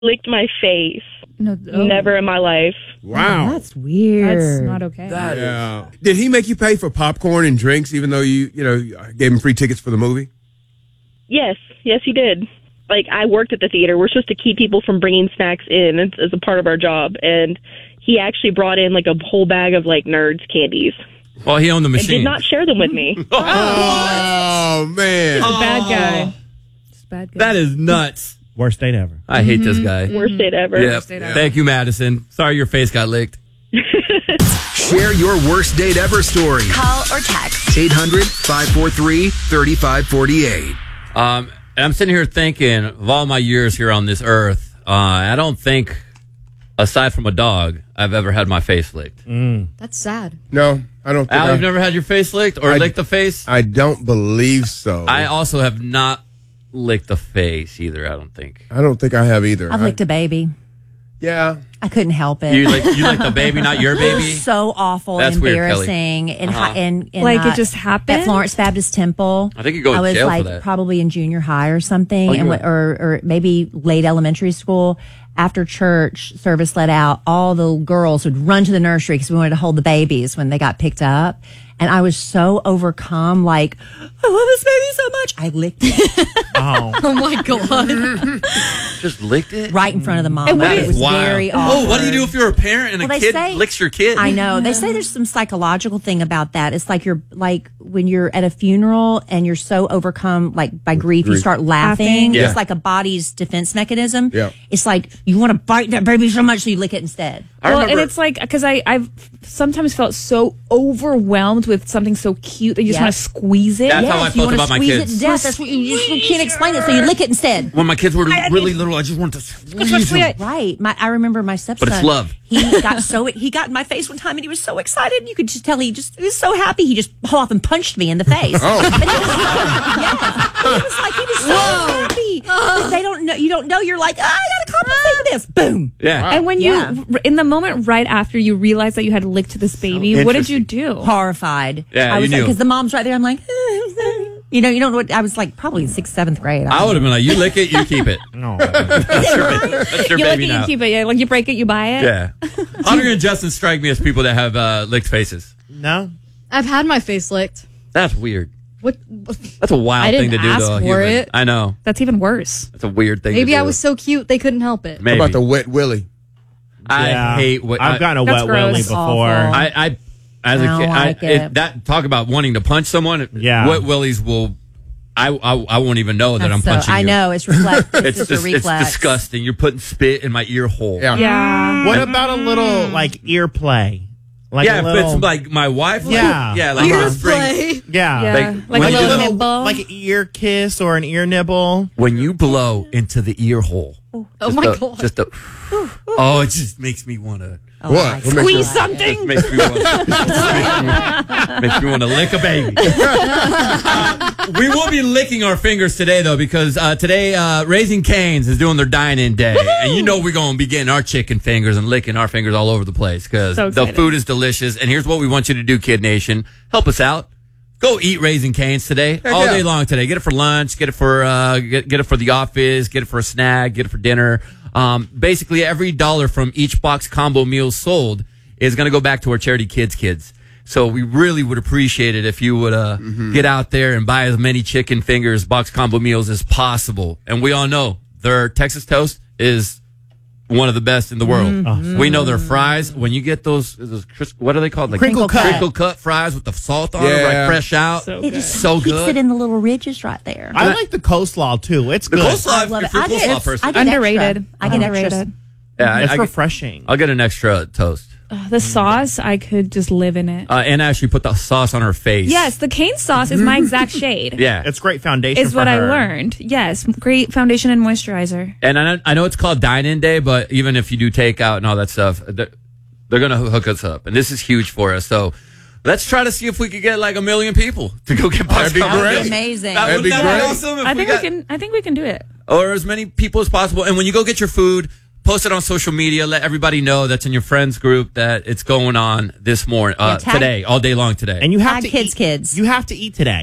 licked my face. No, Never in my life. Wow. Oh, that's weird. That's not okay. Yeah. Did he make you pay for popcorn and drinks, even though you gave him free tickets for the movie? Yes, he did. Like, I worked at the theater. We're supposed to keep people from bringing snacks in as a part of our job, and he actually brought in like a whole bag of like Nerds candies. Well, he owned the And machine. did not share them with me. Oh, man. He's a bad guy. He's a bad guy. That is nuts. Worst date ever. I hate this guy. Worst date ever. Yep. Thank you, Madison. Sorry your face got licked. Share your worst date ever story. Call or text. 800-543-3548. And I'm sitting here thinking of all my years here on this earth, I don't think, aside from a dog, I've ever had my face licked. That's sad. No, I don't think Al, you've never had your face licked or licked the face? I don't believe so. I also have not licked the face either, I don't think. I don't think I have either. I've licked a baby. Yeah. I couldn't help it. You like the baby, not your baby? So awful, That's weird, Kelly. embarrassing, and Like, it just happened? at Florence Baptist Temple. I think you go to I was jail for like that. probably in junior high or something, Oh, you and were- or maybe late elementary school. After church service let out, all the girls would run to the nursery because we wanted to hold the babies when they got picked up. And I was so overcome, like, I love this baby so much. I licked it Oh my God. Just licked it? right in front of the mom. That It is was wild. very awkward. Oh, what do you do if you're a parent and Well, a they kid say- licks your kid? I know. They say there's some psychological thing about that. It's like you're like when you're at a funeral and you're so overcome like by grief, you start laughing. Yeah. It's like a body's defense mechanism. Yeah. It's like you want to bite that baby so much so you lick it instead. Well, and it's like, because I've sometimes felt so overwhelmed with something so cute that you just Yeah. want to squeeze it. That's how I you felt wanna about my squeeze kids. it to death. That's what you can't explain it, so you lick it instead. When my kids were really little, I just wanted to squeeze them. Right. I remember my stepson. But it's love. He got in my face one time and he was so excited. And you could just tell he was so happy. He just pulled off and punched me in the face. Oh. But he was so happy. But they don't know. You don't know. You're like, I got to compensate for this. Boom. Yeah. And when Yeah. you, in the moment right after you realized that you had licked this baby, what did you do? Horrified. Yeah, I you was knew. because the mom's right there. I'm like, you don't know what I was like. Probably 6th, 7th grade. I would have been like, you lick it, you keep it. No. That's your You lick baby it, now. you keep it. Yeah, like you break it, you buy it. Yeah. Hunter and Justin strike me as people that have licked faces. No. I've had my face licked. That's weird. What? That's a wild I thing didn't to do, ask though. for human. it. I know. That's even worse. That's a weird thing to Maybe do. I was so cute they couldn't help it. Maybe. How about the wet willy? I hate what I've gotten a That's wet gross. willy That's before. awful. I as a I don't kid, like it. that talk about wanting to punch someone. Yeah. Wet willies will. I won't even know that I'm punching you. I know it's reflex. It's just a It's reflex. disgusting. You're putting spit in my ear hole. Yeah. Yeah. What about a little like ear play? Like Yeah, a if little, it's like my wife. Yeah. Yeah, like Ear just bring- play. yeah. Yeah. Like, Like when a you little do- nibble. like an ear kiss or an ear nibble. When you blow into the ear hole. Oh my God. Just a. Oh, it just makes me want to. Oh, What? my What makes God. you- something. Makes me want to lick a baby. We will be licking our fingers today, though, because today Raising Cane's is doing their dine-in day, and you know we're going to be getting our chicken fingers and licking our fingers all over the place because So the excited. food is delicious. And here's what we want you to do, Kid Nation: help us out. Go eat Raising Cane's today, all yeah. day long today. Get it for lunch, get it for get it for the office, get it for a snack, get it for dinner. Basically, every dollar from each box combo meal sold is going to go back to our charity Kids. So we really would appreciate it if you would get out there and buy as many chicken fingers, box combo meals as possible. And we all know their Texas toast is one of the best in the world. We know their fries. When you get those what are they called? Like Crinkle cut. Crinkle cut fries with the salt on them, Yeah. like fresh out. So It good. just So keeps good. it in the little ridges right there. I like the coleslaw too. It's The good. coleslaw, I love if it. you're a coleslaw person. I get Underrated. Extra. I get Underrated. extra. Yeah, It's I refreshing. I'll get an extra toast. The sauce, I could just live in it. And actually put the sauce on her face. Yes, the cane sauce is my exact shade. Yeah. It's great foundation. Is for what I her. learned. Yes, great foundation and moisturizer. And I know it's called dine-in day, but even if you do takeout and all that stuff, they're going to hook us up. And this is huge for us. So let's try to see if we could get like 1 million people to go get box That'd be combo great. meals. Amazing. Wouldn't That'd be that great. awesome if I think got- I think we can do it. or as many people as possible. And when you go get your food, post it on social media. Let everybody know that's in your friends group that it's going on this morning, tag- today, all day long today. And you have Tag to kids, eat, kids. You have to eat today.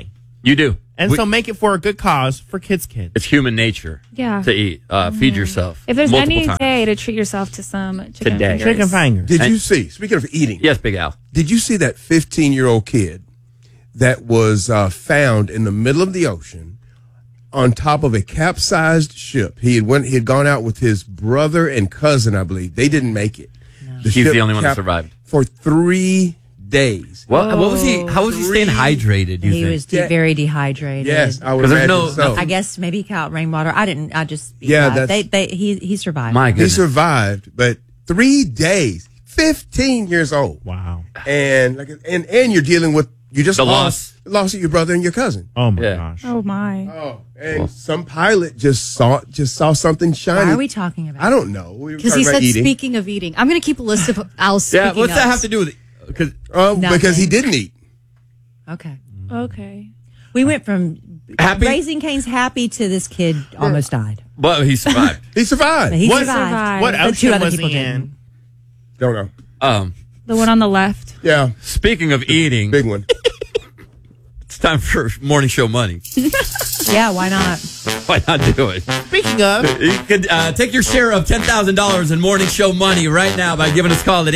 You do. And so make it for a good cause for kids. It's human nature Yeah. to eat. Feed yourself. If there's multiple any times. day to treat yourself to some chicken Today. fingers. Chicken fingers. Did you see, speaking of eating, Yes, Big Al. did you see that 15-year-old kid that was found in the middle of the ocean on top of a capsized ship? He had gone out with his brother and cousin, I believe. They didn't make it. He's ship the only one that survived. For 3 days. What was he? How was he staying hydrated? You He think? was very dehydrated. Yes, I would 'Cause there's imagine no- so. I guess maybe he caught out rainwater. I just Yeah, he survived. My He goodness. survived, but 3 days, 15 years old. Wow. And and you're dealing with, you just The lost of your brother and your cousin. Oh my Yeah. gosh. Oh my. Oh, and some pilot just saw something shiny. Why are we talking about? I don't know. We were Because talking he about said, eating. speaking of eating. I'm going to keep a list of Al's speaking Yeah, what's that ofs. have to do with it? Because Because he Nothing. didn't eat. Okay. Okay. We went from Happy? Raising Cane's happy to this kid almost died. but he survived. He survived. But he What- survived. What But ocean other was people he in? Don't know. The one on the left. Yeah, Speaking of eating, big one. it's time for morning show money. Yeah, why not? Why not do it? Speaking of, You could take your share of $10,000 in morning show money right now by giving us a call at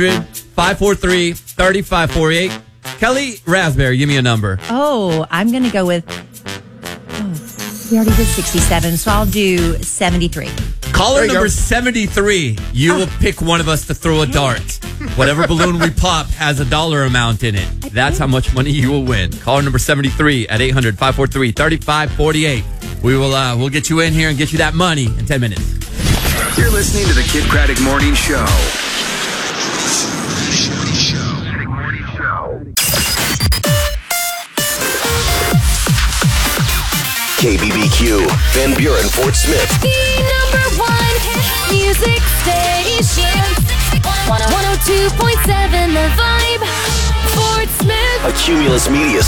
800-543-3548. Kelly Raspberry, give me a number. Oh, I'm going to go with. We already did 67, so I'll do 73. Caller There you number go. 73. You will pick one of us to throw a dart. Whatever balloon we pop has a dollar amount in it. That's how much money you will win. Caller number 73 at 800-543-3548. We'll get you in here and get you that money in 10 minutes. You're listening to the Kid Craddock Morning Show. KBBQ, Van Buren, Fort Smith. The #1 hit music station. 102.7 The Vibe. Fort Smith. A Cumulus Media